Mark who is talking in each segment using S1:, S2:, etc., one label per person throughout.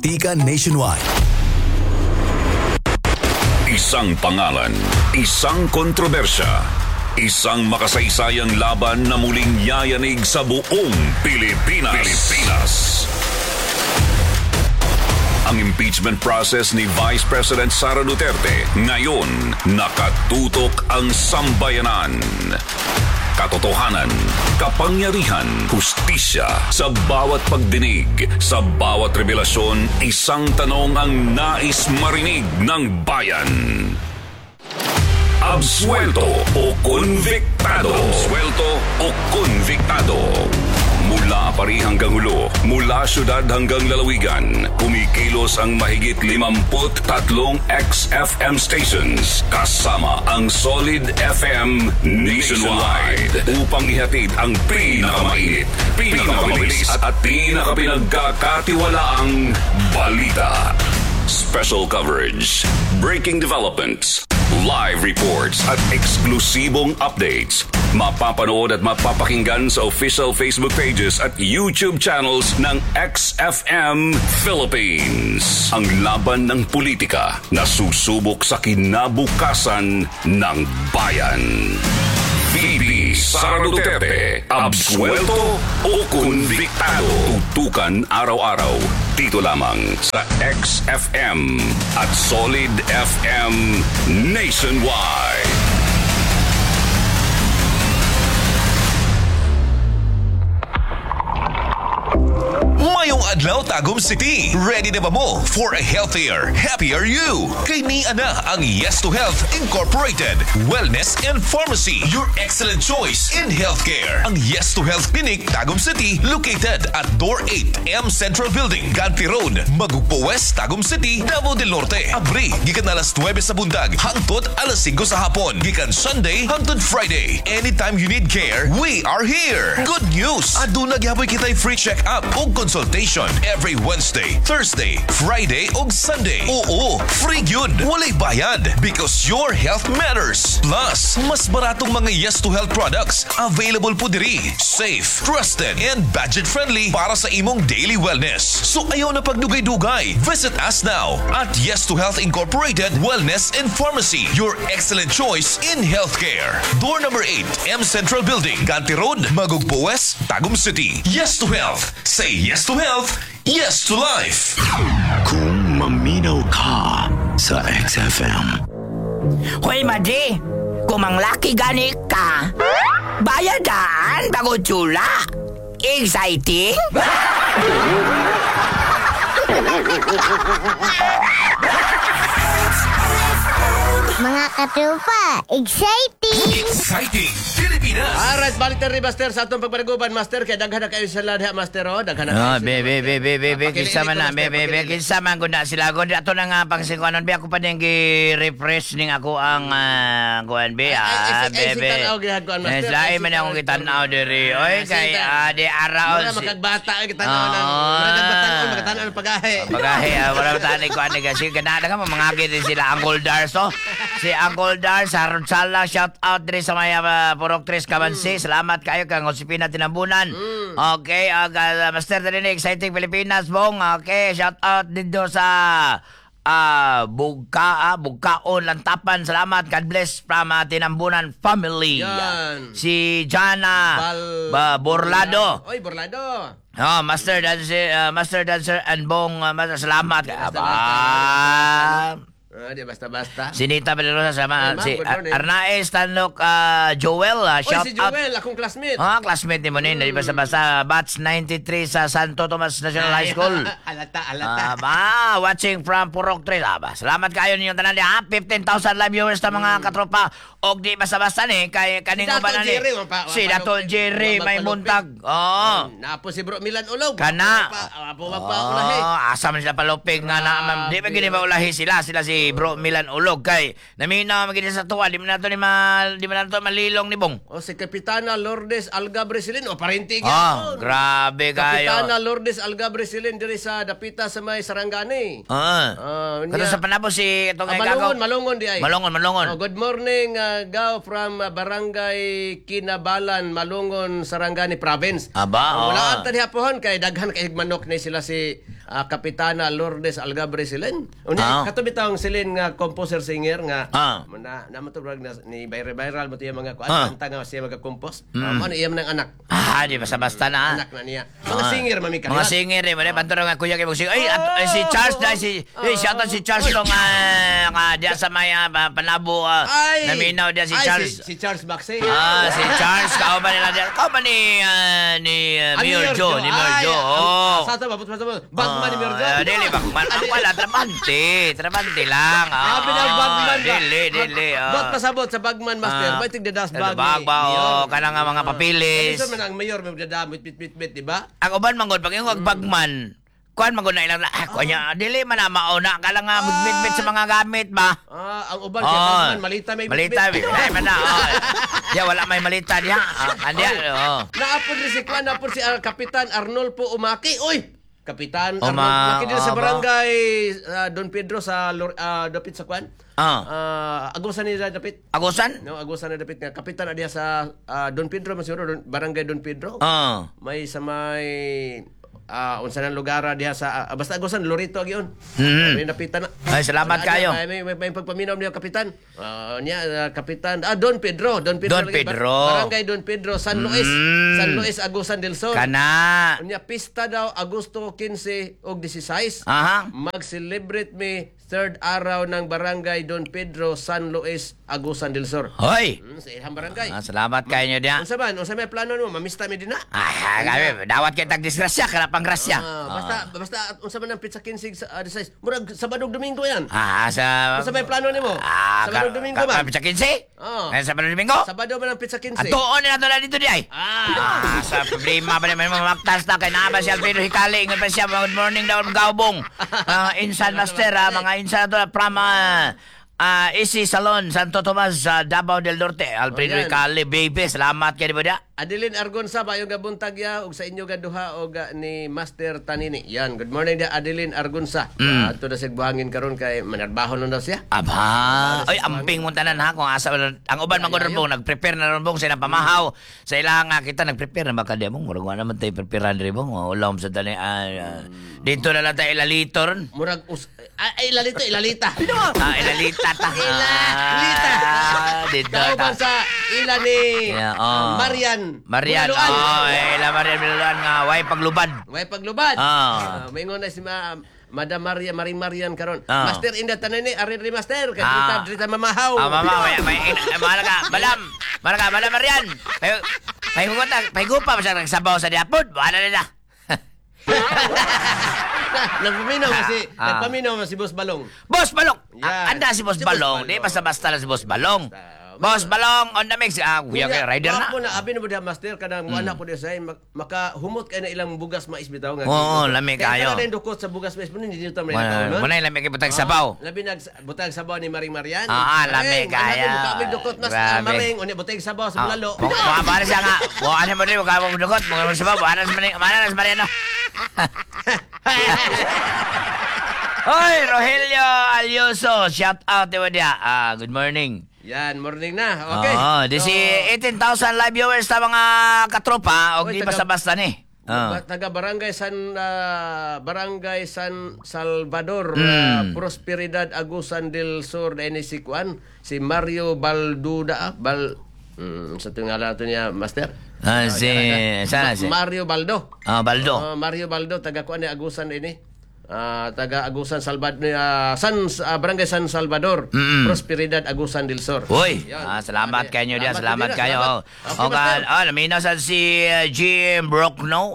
S1: politika nationwide.
S2: Isang pangalan, isang kontrobersya, isang makasaysayang laban na muling yayanig sa buong Pilipinas. Ang impeachment process ni Vice President Sara Duterte ngayon nakatutok ang sambayanan. Katotohanan, kapangyarihan, hustisya sa bawat pagdinig, sa bawat revelasyon, isang tanong ang nais marinig ng bayan. Absuelto o konviktado? Absuelto o konviktado? Mula Pari hanggang Hulo, mula syudad hanggang lalawigan, kumikilos ang mahigit 53 XFM stations kasama ang Solid FM nationwide upang ihatid ang pinakamainit, pinakamabilis at pinakapinagkakatiwalaang balita. Special coverage, breaking developments, live reports at eksklusibong updates. Mapapanood at mapapakinggan sa official Facebook pages at YouTube channels ng XFM Philippines. Ang laban ng politika na susubok sa kinabukasan ng bayan. VP Sara Duterte, absuelto o konviktado? Tutukan araw-araw dito lamang sa XFM at Solid FM nationwide.
S3: Mayong adlaw Tagum City. Ready na ba mo for a healthier, happier you? Kay ni ana ang Yes to Health Incorporated Wellness and Pharmacy, your excellent choice in healthcare. Ang Yes to Health Clinic Tagum City located at Door 8 M Central Building, Ganti Road, Magugpo West, Tagum City, Davao del Norte. Abri gikan alas 9 sa bundag hangtod alas 5 sa hapon. Gikan Sunday hangtod Friday. Anytime you need care, we are here. Good news, aduna gyapon kitay free check-up o consultation every Wednesday, Thursday, Friday ug Sunday. Oo, free yun. Walay bayad because your health matters. Plus, mas baratong mga Yes to Health products available po diri. Safe, trusted, and budget-friendly para sa imong daily wellness. So ayaw na pagdugay-dugay. Visit us now at Yes to Health Incorporated Wellness and Pharmacy, your excellent choice in healthcare. Door number 8, M Central Building, Ganti Road, Magugpo West, Tagum City. Yes to Health. Say yes to health, yes to life.
S4: Kung maminaw ka sa XFM.
S5: Hoy, Madre, kung manglaki gani ka, bayadaan bago tsula. Exciting?
S6: Mga katrupa, exciting!
S3: Exciting Pilipinas!
S7: Alright, balik na rin, Master, sa atong pagpanaguban, Master. Kaya daghan na kayo sa ladha, Master, oh. Daghan na kayo.
S5: Kinsa man na, kinsa man ko na sila. Kung ato na nga pang singkuanon, ako pa din refresh ning ako ang kuan be.
S7: Sitanaw gihagkuan, Master.
S5: Lain man akong kitanaw diri. Oy, kay di araw.
S7: Wala makagbata ang kitanaw ng magkatanaw ng pagahe.
S5: Pagahe, wala matani ko ani kasi kanada ka mamangagi din sila Uncle Dars, oh. Si Uncle Dars, Harun Sala, shout out diri sa may Purok Tres Cabansi. Salamat kayo kang Josepina Tinambunan. Okay, Master din exciting Pilipinas bong. Okay, shout out dito sa Bugkaon Lantapan. Salamat, God bless from Tinambunan family.
S7: Yan.
S5: Si Jana Borlado.
S7: Oy, Borlado.
S5: Oh, Master Dancer and Bong, salamat.
S7: Di basta-basta.
S5: Sinita Palirosa sama si Arnaez Tanok Joel, shout
S7: si Joel, akong classmate.
S5: Classmate ni mo ni, di basta-basta batch 93 sa Santo Tomas National High School.
S7: Alata.
S5: Watching from Purok Tres. Salamat kayo ninyong tanan ha. 15,000 live viewers na mga katropa. Og di basta-basta ni kay kaningo ba na ni. Si Dato Jerry may buntag.
S7: Napo si Bro Milan Ulog.
S5: Kana.
S7: Apo magpaulahi.
S5: Asa man sila palupig nga na. Di ba gini maulahi sila si Bro Milan Ulog kay namina magini sa tuwa di man nato malilong ni Bong.
S7: Si Kapitana Lourdes Alga Bresilin parintig.
S5: Grabe kayo.
S7: Kapitana Lourdes Alga Bresilin diri sa dapita sa may Sarangani.
S5: Kato sa panabo si itong
S7: Malungon di ay.
S5: Malungon.
S7: Good morning Gao from Barangay Kinabalan, Malungon, Sarangani Province.
S5: Wala
S7: ata diha pohon kay daghan kay manok ni sila si Kapitana Lourdes Algabre Silen. Unya katubi taong silin nga composer singer nga na matubag na ni viral mo tiya mga kanta nga siya magakompos. Ano iya man ang anak.
S5: Di basta-basta na.
S7: Anak na niya. Mga singer mami kanila.
S5: Mga singer man bantoro nga kuya kay musik. Si Charles dai si shout out si Charles lo nga dia sa may Panabo naminaw dia si Charles.
S7: Si Charles Baxey.
S5: Si Charles kao ba nila dia? Kao ba ni Mayor Joe, ni Mayor Joe.
S7: Sa ta Bagman ni Mayor Joe.
S5: Dili Bagman. Ang pala trabante lang.
S7: Binag Bagman ba?
S5: Dili.
S7: Bot pasabot sa Bagman Master. May tigdadas bag.
S5: Bagba kana nga mga papilis.
S7: Isa man ang mayor may dadamit bit, di ba?
S5: Ang uban manggod pag yung Bagman. Kuan maguna ilang kunya dili man na mauna kala nga magbitbit sa mga gamit ba.
S7: Ang uban kay Bagman malita may bitbit.
S5: Ay man na. Ya wala may malita diha. Andiya.
S7: Naapod rin si Kuan, naapod si Kapitan Arnolfo Umaki. Oy! Kapitan Arnolfo Umaki din sa barangay Don Pedro sa dapit sa Kuan. Agusan ni dapit.
S5: Agusan?
S7: No, agusan na dapit nga kapitan diha sa Don Pedro masuro barangay Don Pedro. May sa may unsa nang lugar diha sa basta agusan Lorito agyon. May napitan na.
S5: Ay salamat kayo.
S7: May pagpaminaw niya kapitan. Niya kapitan Don Pedro. Barangay Don Pedro San Luis. San Luis Agusan del Sur.
S5: Kana.
S7: Niya pista daw Agosto 15 ug 16. Mag-celebrate mi third araw ng barangay Don Pedro San Luis Agusan del Sur.
S5: Hoy.
S7: Sa ilang barangay.
S5: Salamat kayo diha.
S7: Unsa may plano mo? Mamista mi din na.
S5: Gabi dawat kay tag disgrasya kana pangrasya.
S7: Basta unsa man ang pizza 15 sa 16. Murag Sabado Domingo yan.
S5: Sa
S7: unsa may plano nimo? Sabado Domingo ba?
S5: Pizza 15? Sabado Domingo?
S7: Sabado man ang pizza 15.
S5: Atuon na to dito di ay. Sa problema ba naman mamaktas na kay naaba si Alfredo Hicali ingon pa siya good morning daw gaubong. Insan master mga insan to from Easy Salon Santo Tomas Davao del Norte. Alfredo Hicali baby salamat kay dia.
S7: Adeline Argonza bayong gabuntag ya ug sa inyo gaduha og ni Master Tanini. Yan, good morning da Adeline Argonza. Ato na sig buhangin karon kay manarbahon na daw siya. Ay
S5: amping mo tanan ha kung asa ang uban man gud nag-prepare na ron bong sila pamahaw. Sa ilang kita nag-prepare na baka di mo murag wala man tay prepare diri bong ulam sa tani dito na lang tay ilalito ron.
S7: Murag ilalita.
S5: Ilalita ta.
S7: Ilalita.
S5: Dito
S7: ta. Sa ila ni Marian.
S5: Marian Biluluan nga way paglubad. Maingon na si Madam Marian karon. Master inda tanani ari Master kay drita mamahaw. Madam Marian. Pay-gupa pa siya nagsabaw sa diapod. Wala na.
S7: Nagpaminaw si Boss Balong.
S5: Boss Balong. Anda si Boss Balong. Di basta-basta lang si Boss Balong. Boss Balong on the mix. Kuya kay rider na.
S7: Ako na abi na mo Master kanang anak ko di say makahumot kay na ilang bugas mais bitaw nga.
S5: Oo, lami kayo.
S7: Kaya na dukot sa bugas mais puno hindi ta may nakaon.
S5: Manay lami kay butang sabaw.
S7: Labi butang sabaw ni Maring Marian.
S5: Lami kaya.
S7: Kami dukot mas Maring unya butang sabaw sa bulalo.
S5: Para siya nga. Ano mo rin ka mo dukot mo sabaw. Mana sa Mariano. Hoy, Rogelio Alioso, shout out to dia. Good morning.
S7: Yan, morning na. Okay.
S5: Disi 18,000 live viewers sa mga katropa og di basta-basta ni.
S7: Taga Barangay San Salvador, Prosperidad Agusan del Sur na si Juan, si Mario Balduda, sa tingala to niya, Master. Mario Baldo.
S5: Baldo.
S7: Mario Baldo taga kuan ni Agusan ini. Taga Agusan Salvador Barangay San Salvador, Prosperidad Agusan del Sur.
S5: Uy, salamat kayo dia, salamat kayo. Naminaw sa si Jim Brockno,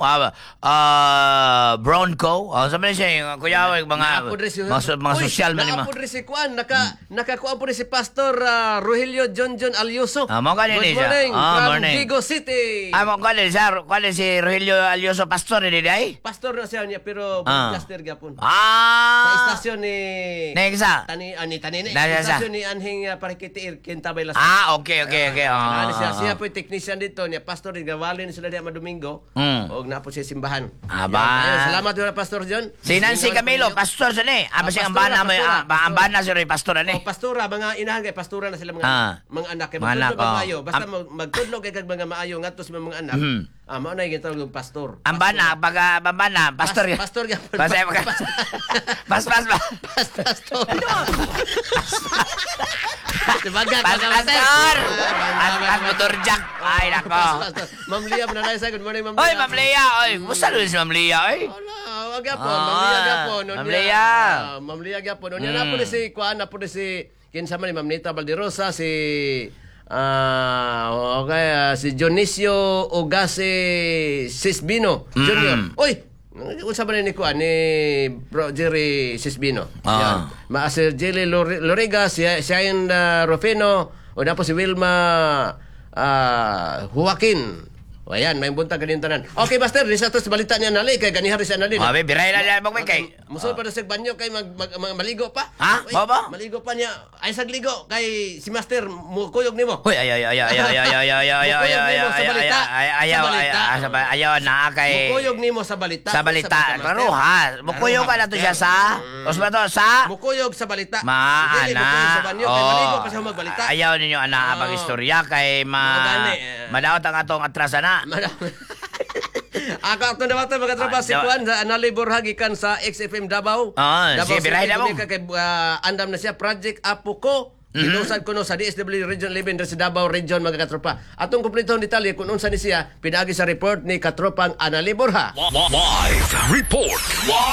S5: Bronco. Sabi siya kuya mga social man
S7: mo. Naapod si Kuan, nakakuan po si Pastor Rogelio John Alioso.
S5: Mo kanini siya.
S7: From Vigo City.
S5: Mo kanini siya, si Rogelio Alioso pastor ni day?
S7: Pastor na siya niya pero pastor gapon. Sa istasyon ni
S5: Nexa.
S7: Ni Tanini. Istasyon ni Anhing Parikitiir Kintabay Las.
S5: Okay.
S7: Siya po technician dito niya pastor ni gawalin sila diya Domingo. Og napo siya simbahan. Salamat wala Pastor John.
S5: Si Nancy Camilo, pastor siya ni. Siya ang bana siya rin pastor ni.
S7: Pastora mga inahan kay pastora na sila mga anak kay magtudlo maayo. Basta magtudlo kay kag mga maayo ngadto sa mga anak. mao na gitawag og pastor.
S5: Ambana, pag bambana, pastor.
S7: Pastor gyapon.
S5: Pasay pa. Pastor.
S7: Pastor. Tibagat
S5: Pastor. As motor jack. Ay nako.
S7: Ma'am Lia, mananay sa good morning, Ma'am Lia.
S5: Oy, Ma'am Lea, oy. Musta rin si Ma'am Lea, oy?
S7: Wala, wag gyapon, Ma'am Lia gyapon.
S5: Ma'am Lea.
S7: Ma'am Lia gyapon. Unya na po ni si kuan na po ni si kinsa man ni Ma'am Nita Valderosa, si si Dionisio Ogase Sisbino Jr. Oy, unsa ba ni kuan ni Bro Jerry Sisbino? Yan. Sir Jerry Loriga, si Ayan Rufino, o na po si Wilma Joaquin. O ayan, may buntag ganin tanan. Okay, Master, sa balita niya nali, kay ganihan rin siya nali.
S5: Abi, biray na lang mo kay.
S7: Musul pa na sa banyo kay maligo pa.
S5: Ha?
S7: Uy,
S5: Baba?
S7: maligo pa niya. Ay sagligo kay si Master mukuyog nimo.
S5: Hoy, ayaw na kay
S7: Mukuyog nimo sa balita.
S5: sa balita. Klaro ha. Mukuyog ka na to siya sa Osma to sa
S7: Mukuyog sa balita. Dili,
S5: Maana.
S7: mukuyog sa banyo kay maligo pa siya magbalita.
S5: Ayaw ninyo ana pag istorya kay madaot ang atong atrasa na.
S7: Ako na bata mga tropa si Juan sa Anali Borja gikan sa XFM Davao.
S5: Sige, biray na mo.
S7: Kay andam na siya Project Apuko. Inusan ko no sa DSW Region 11 sa Davao Region mga katropa. Atong kumpletong detalye kung unsa ni siya pinaagi sa report ni katropang Anali Borja.
S2: Live report.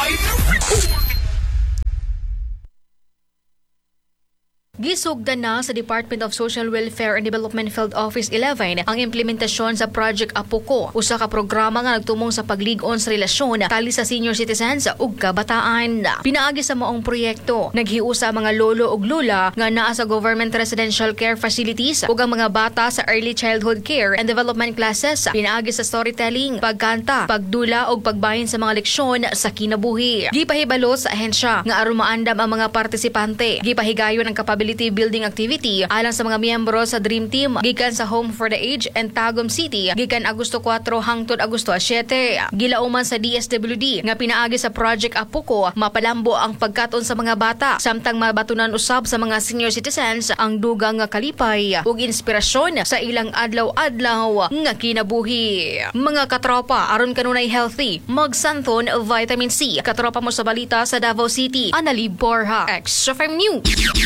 S1: Gisugdan na sa Department of Social Welfare and Development Field Office 11 ang implementasyon sa Project Apuko, usa ka programa nga nagtumong sa paglig-on sa relasyon tali sa senior citizens ug kabataan. Pinaagi sa maong proyekto, naghiusa mga lolo ug lola nga naa sa government residential care facilities ug ang mga bata sa early childhood care and development classes. Pinaagi sa storytelling, pagkanta, pagdula ug pagbahin sa mga leksyon sa kinabuhi. Gipahibalo sa ahensya nga aron maandam ang mga partisipante. Gipahigayon ang capability building activity alang sa mga miyembro sa Dream Team gikan sa Home for the Aged and Tagum City gikan Agosto 4 hangtod Agosto 7. Gilauman sa DSWD nga pinaagi sa Project Apuko mapalambo ang pagkaton sa mga bata samtang mabatunan usab sa mga senior citizens ang dugang nga kalipay ug inspirasyon sa ilang adlaw-adlaw nga kinabuhi. Mga katropa, aron kanunay healthy, magsanton vitamin C. Katropa mo sa balita sa Davao City, Anali Borja, XFM News.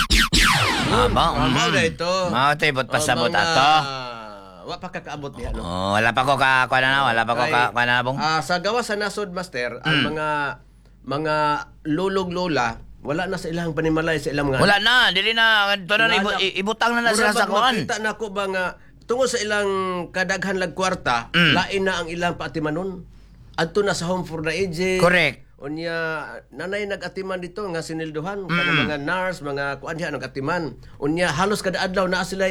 S7: Mao na ito.
S5: Mao tay bot pasabot ato.
S7: Wa pa kakaabot niya no.
S5: Wala pa ko ka bong.
S7: Sa gawas sa nasod Master, ang mga lulog lola wala na sa ilang panimalay sa ilang mga
S5: Wala na, dili na tunon ibutang na sila sa kuan.
S7: Makita na ko ba nga tungod sa ilang kadaghan lag kwarta, lain na ang ilang paatimanon. Adto na sa Home for the Aged.
S5: Correct.
S7: Unya nanay nagatiman dito nga sinilduhan kanang mga nurse, mga kuan diha nagatiman. Unya halos kada adlaw naa sila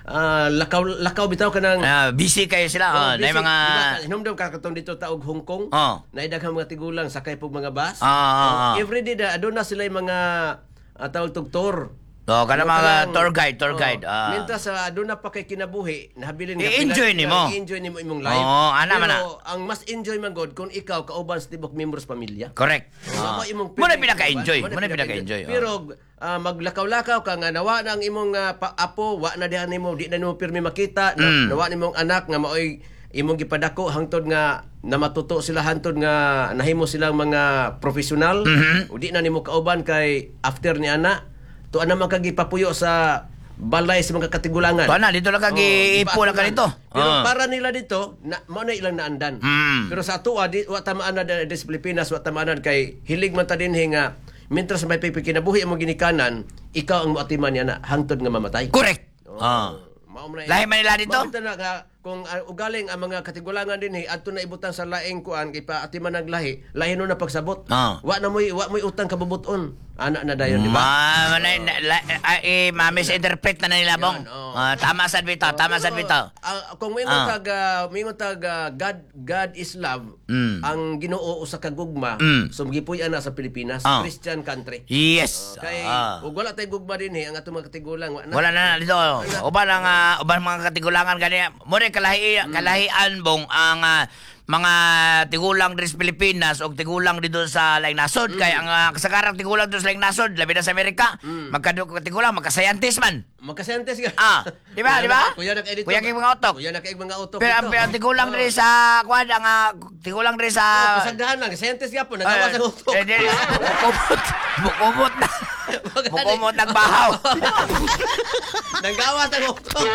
S7: lakaw bitaw kanang
S5: busy kayo sila. Nay mga
S7: hinumdum ka katong dito taog Hong Kong. Nay daghang mga tigulang sakay pug mga bus. Every day aduna sila mga tawag tugtor.
S5: Kana mga tour guide.
S7: Mintas doon na pa kay kinabuhi, nahabilin nga
S5: I-enjoy nimo.
S7: I-enjoy nimo imong life.
S5: Ana man na.
S7: Ang mas enjoy man god kung ikaw kauban sa tibok members pamilya.
S5: Correct. Muna pinaka-enjoy.
S7: Pero maglakaw-lakaw ka nga nawa na ang imong apo, wa na diha nimo, di na nimo pirmi makita, nawa nimong anak nga maoy imong gipadako hangtod nga na matuto sila hangtod nga nahimo silang mga profesional. Di na nimo kauban kay after ni ana tuan naman kagipapuyo sa balay sa mga katigulangan.
S5: Tuan na, dito lang kag-iipo na ka dito.
S7: Pero para nila dito, mao na ilang naandan. Pero sa atua, wa tamaan na sa Pilipinas, wa tamaan na kay hilig man ta dinhi nga, mientras may pipikinabuhi mo ginikanan, ikaw ang moatiman niya na hangtod nga mamatay.
S5: Correct.
S7: Lahi
S5: man nila dito?
S7: Kung ugaling ang mga katigulangan din adto na ibutang sa laing kuan kay paatiman ang lahi no na pagsabot. Wa mo'y utang kabubuton. Ana na dayon di ba?
S5: Ma-misinterpret na nila bong. Tama sad bitaw.
S7: Kung mingon tag God is love, ang Ginoo usa ka gugma, so gipuy-an na sa Pilipinas, Christian country.
S5: Yes.
S7: Kay ug wala tay gugma dinhi ang atong mga katigulang
S5: wala na dito. Uban mga katigulangan gani mo kalahian bong ang mga tigulang diri sa Pilipinas o tigulang dito sa laing nasod kay ang kasagaran tigulang dito sa laing nasod labi na sa Amerika tigulang magka-scientist man.
S7: Magkasentes ka.
S5: Di ba?
S7: Kuya nag-edit.
S5: Kuya kay mga utok.
S7: Kuya nag-edit mga utok.
S5: Pero ang tigulang diri sa kuan ang tigulang diri sa
S7: pasagdahan lang, scientist yapon nagawa sa utok.
S5: Bukumot na. Bukumot nagbahaw.
S7: Nagawa sa utok.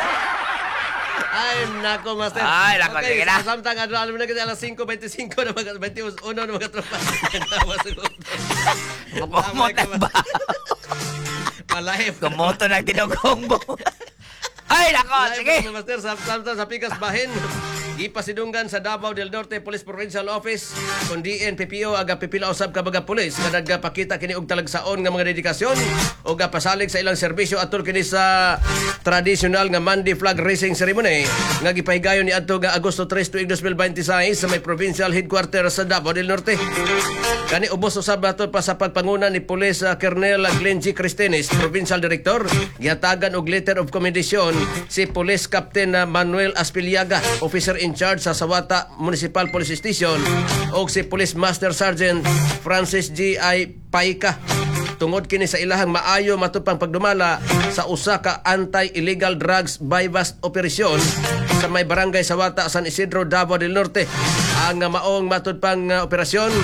S7: Ay, nako, master.
S5: Ay, nako,
S7: okay,
S5: sige na.
S7: samtang alam na kasi alas 5:25 na 21 na mga tropa. Nagawa sa utok.
S5: Bukumot nagbahaw.
S7: Malahip.
S5: Kumoto ng tinugongbo. Ay, nako, sige.
S7: Master, samtang sa Pikas Bahin, gipasidunggan sa Davao del Norte Police Provincial Office kundi NPPO aga pipila usab ka mga pulis kanad ga pakita kini og talagsaon nga mga dedikasyon o ga pasalig sa ilang serbisyo atol kini sa traditional nga Monday Flag Raising Ceremony nga gipahigayon ni adto nga Agosto 3 tuig 2026 sa may provincial headquarters sa Davao del Norte. Kani ubos usab nato pa sa pagpanguna ni Police Colonel Glenn G. Cristenes, Provincial Director, gihatagan og letter of commendation si Police Captain Manuel Aspiliaga, Officer in charge sa Sawata Municipal Police Station, o si Police Master Sergeant Francis G. I. Paika tungod kini sa ilahang maayo matupang pagdumala sa usa ka anti-illegal drugs bypass operasyon sa may barangay Sawata, San Isidro, Davao del Norte. Ang maong matupang operasyon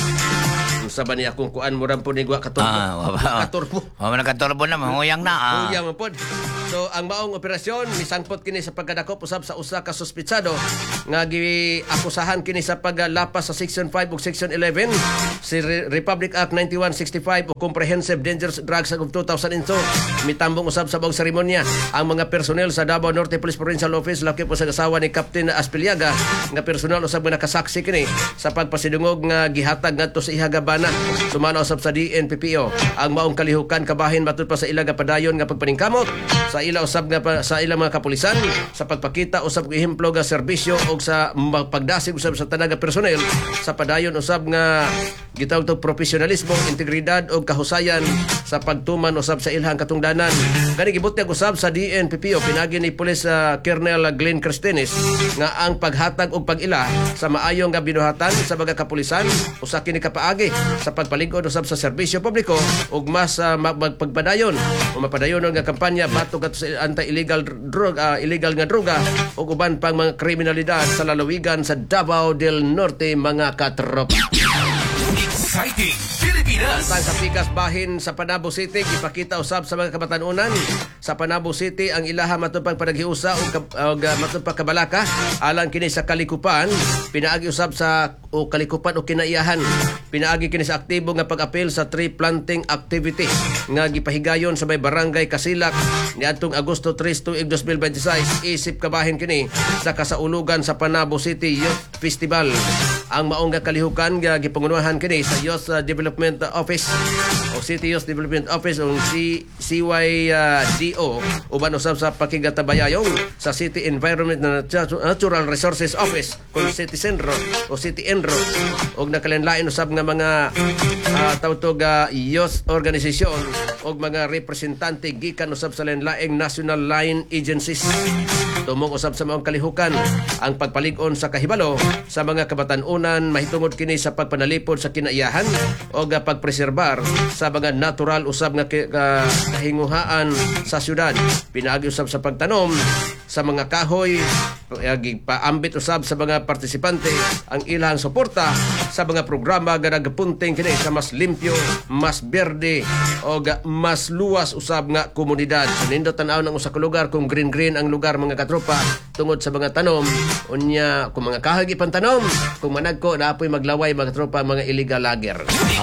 S7: sa ba niya kung kuan mo ram po ni Gwa Katurbo.
S5: Katurbo na, mahuyang na.
S7: Huyang mo po. So, ang maong operasyon, misangpot kini sa pagkadakop usab sa usa ka suspitsado nga giakusahan kini sa paglapas sa Section 5 ug Section 11 si Republic Act 9165 o Comprehensive Dangerous Drugs Act of 2002. Mitambong usab sa bawang seremonya ang mga personel sa Davao Norte Police Provincial Office laki po sa kasawa ni Captain Aspiliaga nga personal usab nga nakasaksi kini sa pagpasidungog nga gihatag ngadto sa ihagabana sumala usab sa DNPPO ang maong kalihukan kabahin matud pa sa ilaga padayon nga pagpaningkamot sa ila usab nga sa ilang mga kapulisan sa pagpakita usab og ehemplo nga serbisyo og sa pagdasig usab sa tanang personel sa padayon usab nga gitawag og profesionalismo, integridad og kahusayan sa pagtuman usab sa ilhang katungdanan. Kani gibutyag usab sa DNPPO pinagi ni Police Colonel Glenn Cristenes nga ang paghatag og pag-ila sa maayong nga binuhatan sa mga kapulisan usa kini kapaagi sa pagpalig-on usab sa serbisyo publiko ug mas magpagpadayon o mapadayon nga kampanya batok sa anti-illegal illegal nga droga o uban pang mga kriminalidad sa lalawigan sa Davao del Norte mga katropa.
S3: Exciting Pilipinas!
S7: Sa Pikas Bahin sa Panabo City, ipakita usab sa mga kabatanunan sa Panabo City ang ilaha matupang panaghiusa o matupang kabalaka alang kini sa kalikupan pinaagi usab sa o kalikupan o kinaiyahan pinaagi kini sa aktibo nga pag-apil sa tree planting activity nga gipahigayon sa may barangay Kasilak niadtong Agosto 3 tuig 2026 isip kabahin kini sa kasaulugan sa Panabo City Youth Festival. Ang maong nga kalihukan nga gipangunahan kini sa Youth Development Office o City Youth Development Office o CYDO uban usab sa pakigatabayayong sa City Environment and Natural Resources Office kung City Centro o City Enro og nakalinlain usab nga mga tawtog youth organization og mga representante gikan usab sa lain-laing national line agencies. Tumong usab sa maong kalihukan ang pagpalig-on sa kahibalo sa mga kabatanunan mahitungod kini sa pagpanalipod sa kinaiyahan o pagpreserbar sa mga natural usab nga kahinguhaan sa syudad. Pinaagi usab sa pagtanom sa mga kahoy, paambit usab sa mga partisipante ang ilang suporta sa mga programa nga nagapunting kini sa mas limpyo, mas berde o mas luwas usab nga komunidad. Nindot tan-aw ng usa ka lugar kung green ang lugar mga katropa tungod sa mga tanom unya kung mga kahoy ipantanom kung managko naapoy maglaway mga katropa mga illegal lagger.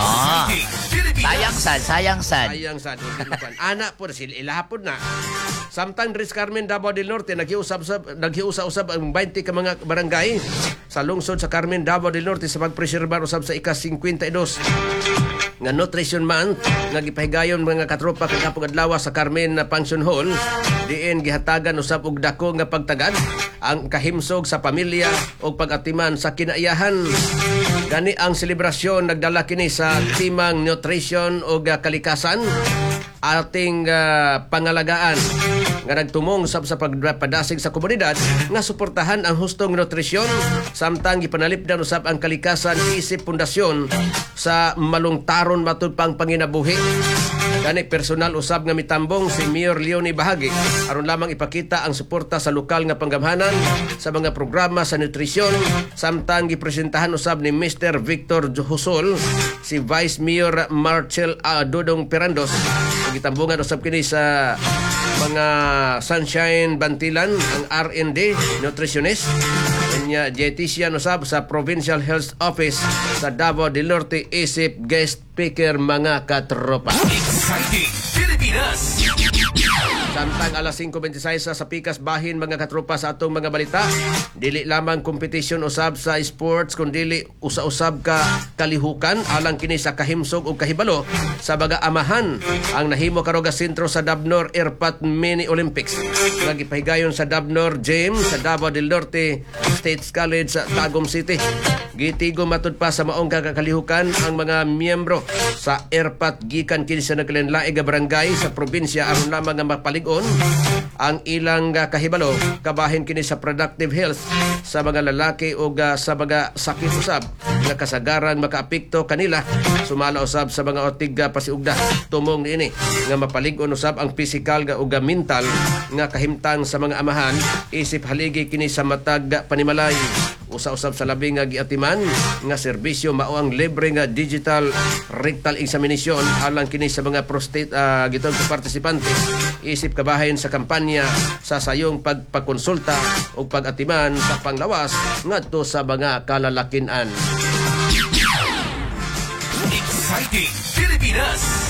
S5: Sayang sad.
S7: Anak po sila ilahapon na. Samtang Dres Carmen Davao del Norte naghiusa-usab ang 20 ka mga barangay sa lungsod sa Carmen Davao del Norte sa pagpreserbar usab sa ika-52 nga Nutrition Month nga gipahigayon mga katropa kagapong adlaw sa Carmen Function Hall diin gihatagan usab og dako nga pagtagad ang kahimsog sa pamilya o pag-atiman sa kinaiyahan. Gani ang selebrasyon nagdala kini sa timang nutrition o kalikasan ating pangalagaan nga nagtumong sa pagpadasig sa komunidad nga suportahan ang hustong nutrisyon samtang gipanalipdan usab ang kalikasan isip pundasyon sa malungtaron matud pang panginabuhi. Kani personal usab nga mitambong si Mayor Leonie Bahagi aron lamang ipakita ang suporta sa lokal nga panggamhanan sa mga programa sa nutrisyon samtang gipresentahan usab ni Mr. Victor Husol si Vice Mayor Marcel Dodong Pirandos. Gitambungan usab kini sa mga Sunshine Bantilan ang R&D nutritionist kanya dietitian usab sa Provincial Health Office sa Davao del Norte isip guest speaker mga katropa.
S3: Exciting Pilipinas!
S7: Samtang alas 5:26 sa Pikas Bahin mga katropa sa atong mga balita, dili lamang kompetisyon usab sa sports kundi usa-usab ka kalihukan alang kini sa kahimsog ug kahibalo sa baga amahan ang nahimo karon nga sentro sa Dabnor Airpat Mini Olympics nga gipahigayon sa Dabnor Gym sa Davao del Norte State College sa Tagum City. Gitigo matud pa sa maong kakalihukan ang mga miyembro sa Airpat gikan kini sa naglain-laing nga barangay sa probinsya aron lamang nga mapalig ang ilang kahibalo kabahin kini sa productive health sa mga lalaki o sa mga sakit usab nga kasagaran makaapekto kanila sumala usab sa mga otig pasiugda tumong niini nga mapalig-on usab ang physical ug mental nga kahimtang sa mga amahan isip haligi kini sa matag panimalay usa-usab sa labi nga giatiman nga serbisyo mao ang libre nga digital rectal examination alang kini sa mga prostate gitong partisipante isip kabahin sa kampanya sa sayong pagpakonsulta o pag-atiman sa panglawas ngadto sa mga kalalakinan.
S3: Exciting Pilipinas!